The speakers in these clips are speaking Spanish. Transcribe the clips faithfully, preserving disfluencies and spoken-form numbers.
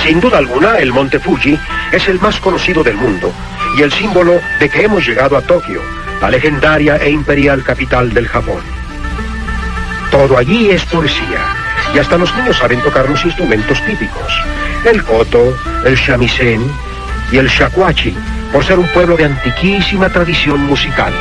Sin duda alguna, el monte Fuji es el más conocido del mundo y el símbolo de que hemos llegado a Tokio, la legendaria e imperial capital del Japón. Todo allí es poesía, y hasta los niños saben tocar los instrumentos típicos: el koto, el shamisen y el shakuhachi, por ser un pueblo de antiquísima tradición musical.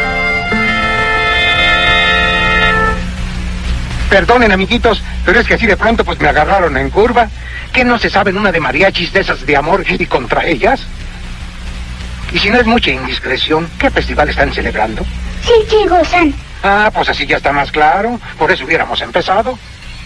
Perdonen, amiguitos, pero es que así de pronto pues me agarraron en curva. ¿Qué no se saben una de mariachis de esas de amor y contra ellas? Y si no es mucha indiscreción, ¿qué festival están celebrando? Shichigo-san. Ah, pues así ya está más claro. Por eso hubiéramos empezado.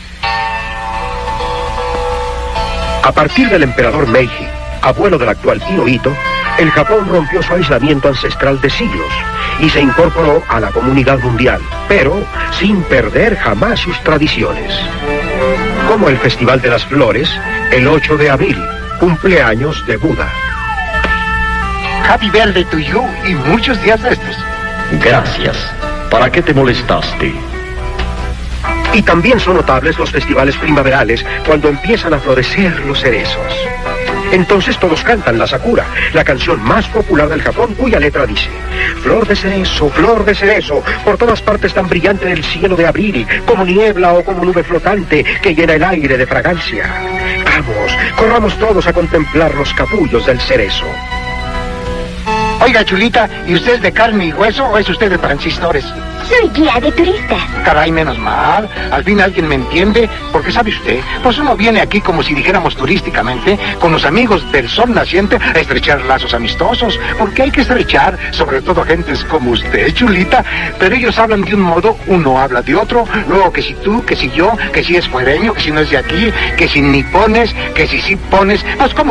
A partir del emperador Meiji, abuelo del actual Hirohito, el Japón rompió su aislamiento ancestral de siglos y se incorporó a la comunidad mundial, pero sin perder jamás sus tradiciones. Como el Festival de las Flores, el ocho de abril, cumpleaños de Buda. Happy birthday to you y muchos días de estos. Gracias. ¿Para qué te molestaste? Y también son notables los festivales primaverales, cuando empiezan a florecer los cerezos. Entonces todos cantan la Sakura, la canción más popular del Japón, cuya letra dice: flor de cerezo, flor de cerezo, por todas partes tan brillante en el cielo de abril, como niebla o como nube flotante que llena el aire de fragancia. Vamos, corramos todos a contemplar los capullos del cerezo. Oiga, Chulita, ¿y usted es de carne y hueso o es usted de transistores? Soy guía de turistas. Caray, menos mal. Al fin alguien me entiende, porque sabe usted, pues uno viene aquí como si dijéramos turísticamente, con los amigos del sol naciente, a estrechar lazos amistosos, porque hay que estrechar, sobre todo gentes como usted, Chulita, pero ellos hablan de un modo, uno habla de otro, luego que si tú, que si yo, que si es fuereño, que si no es de aquí, que si ni pones, que si sí pones, pues como